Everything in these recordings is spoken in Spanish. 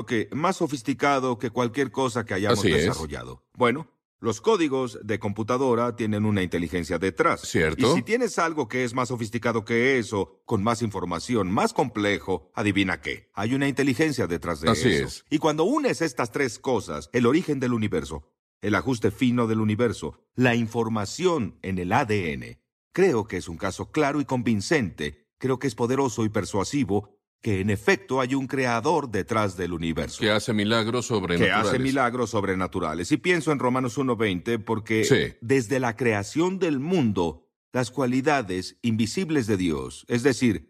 que más sofisticado que cualquier cosa que hayamos Así es. desarrollado. Bueno, los códigos de computadora tienen una inteligencia detrás. ¿Cierto? Y si tienes algo que es más sofisticado que eso, con más información, más complejo, adivina qué. Hay una inteligencia detrás de Así eso. es. Y cuando unes estas tres cosas, el origen del universo, el ajuste fino del universo, la información en el ADN, creo que es un caso claro y convincente, creo que es poderoso y persuasivo, que en efecto hay un creador detrás del universo. Que hace milagros Que sobrenaturales. hace milagros sobrenaturales. Y pienso en Romanos 1:20 porque Sí. desde la creación del mundo, las cualidades invisibles de Dios, es decir,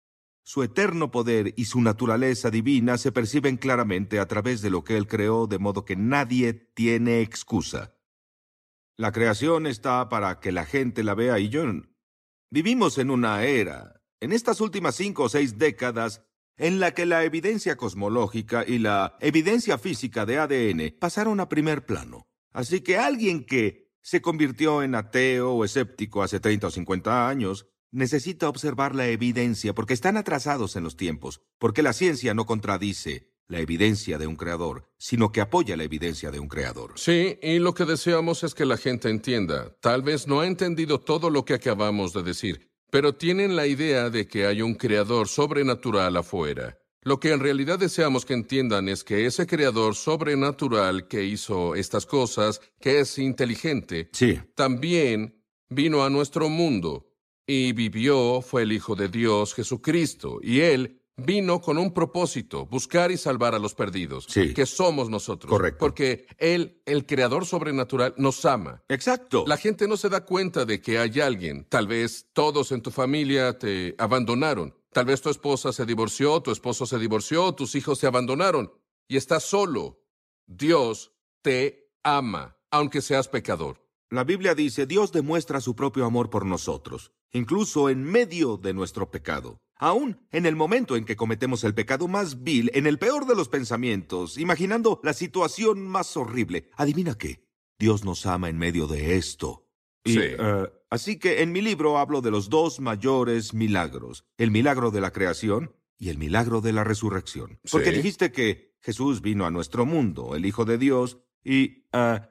su eterno poder y su naturaleza divina se perciben claramente a través de lo que Él creó, de modo que nadie tiene excusa. La creación está para que la gente la vea y yo... Vivimos en una era, en estas últimas 5 o 6 décadas, en la que la evidencia cosmológica y la evidencia física de ADN pasaron a primer plano. Así que alguien que se convirtió en ateo o escéptico hace 30 o 50 años necesita observar la evidencia porque están atrasados en los tiempos, porque la ciencia no contradice la evidencia de un creador, sino que apoya la evidencia de un creador. Sí, y lo que deseamos es que la gente entienda. Tal vez no ha entendido todo lo que acabamos de decir, pero tienen la idea de que hay un creador sobrenatural afuera. Lo que en realidad deseamos que entiendan es que ese creador sobrenatural que hizo estas cosas, que es inteligente, Sí. también vino a nuestro mundo y vivió, fue el Hijo de Dios, Jesucristo, y Él vino con un propósito, buscar y salvar a los perdidos, Sí. que somos nosotros. Correcto. Porque Él, el creador sobrenatural, nos ama. Exacto. La gente no se da cuenta de que hay alguien. Tal vez todos en tu familia te abandonaron. Tal vez tu esposa se divorció, tu esposo se divorció, tus hijos te abandonaron. Y estás solo. Dios te ama, aunque seas pecador. La Biblia dice, Dios demuestra su propio amor por nosotros, incluso en medio de nuestro pecado. Aún en el momento en que cometemos el pecado más vil, en el peor de los pensamientos, imaginando la situación más horrible. ¿Adivina qué? Dios nos ama en medio de esto. Sí. Así que en mi libro hablo de los 2 mayores milagros, el milagro de la creación y el milagro de la resurrección. Porque Sí. dijiste que Jesús vino a nuestro mundo, el Hijo de Dios, y...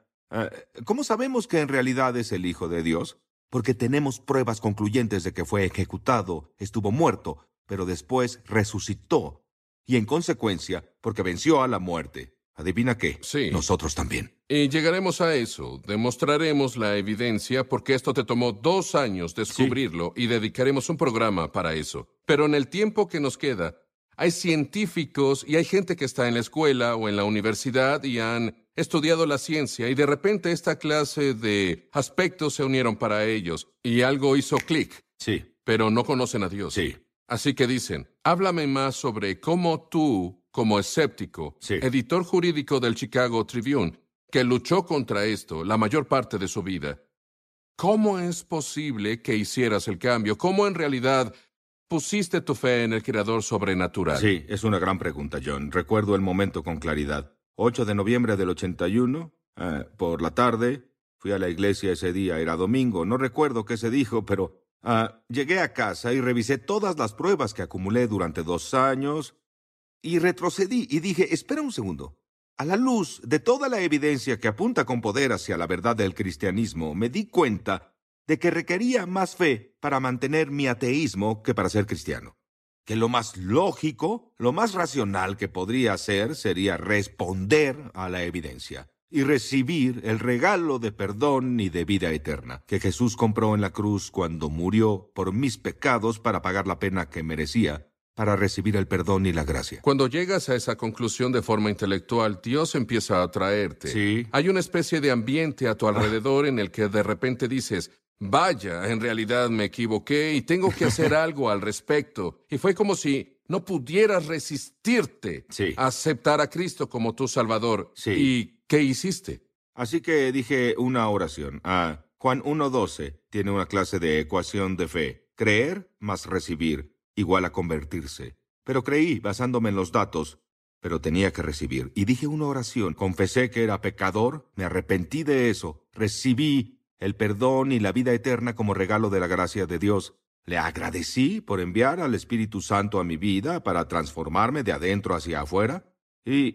¿cómo sabemos que en realidad es el Hijo de Dios? Porque tenemos pruebas concluyentes de que fue ejecutado, estuvo muerto, pero después resucitó. Y en consecuencia, porque venció a la muerte. ¿Adivina qué? Sí. Nosotros también. Y llegaremos a eso. Demostraremos la evidencia porque esto te tomó 2 años descubrirlo y dedicaremos un programa para eso. Pero en el tiempo que nos queda, hay científicos y hay gente que está en la escuela o en la universidad y han estudiado la ciencia y de repente esta clase de aspectos se unieron para ellos y algo hizo clic, Sí, pero no conocen a Dios. sí. Así que dicen, háblame más sobre cómo tú, como escéptico, Sí. editor jurídico del Chicago Tribune, que luchó contra esto la mayor parte de su vida, ¿cómo es posible que hicieras el cambio? ¿Cómo en realidad pusiste tu fe en el creador sobrenatural? Sí, es una gran pregunta, John. Recuerdo el momento con claridad. 8 de noviembre del 81, por la tarde, fui a la iglesia ese día, era domingo, no recuerdo qué se dijo, pero llegué a casa y revisé todas las pruebas que acumulé durante 2 años y retrocedí y dije, espera un segundo. A la luz de toda la evidencia que apunta con poder hacia la verdad del cristianismo, me di cuenta de que requería más fe para mantener mi ateísmo que para ser cristiano. Que lo más lógico, lo más racional que podría hacer sería responder a la evidencia y recibir el regalo de perdón y de vida eterna que Jesús compró en la cruz cuando murió por mis pecados para pagar la pena que merecía, para recibir el perdón y la gracia. Cuando llegas a esa conclusión de forma intelectual, Dios empieza a atraerte. Sí. Hay una especie de ambiente a tu alrededor en el que de repente dices, vaya, en realidad me equivoqué y tengo que hacer algo al respecto. Y fue como si no pudieras resistirte Sí. a aceptar a Cristo como tu Salvador. Sí. ¿Y qué hiciste? Así que dije una oración. Juan 1:12 tiene una clase de ecuación de fe. Creer más recibir igual a convertirse. Pero creí basándome en los datos, pero tenía que recibir. Y dije una oración. Confesé que era pecador, me arrepentí de eso, recibí el perdón y la vida eterna como regalo de la gracia de Dios. Le agradecí por enviar al Espíritu Santo a mi vida para transformarme de adentro hacia afuera. Y